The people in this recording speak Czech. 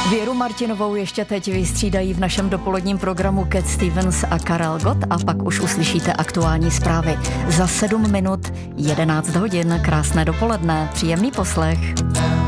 Věru Martinovou ještě teď vystřídají v našem dopoledním programu Cat Stevens a Karel Gott a pak už uslyšíte aktuální zprávy. Za 7 minut 11 hodin. Krásné dopoledne, příjemný poslech.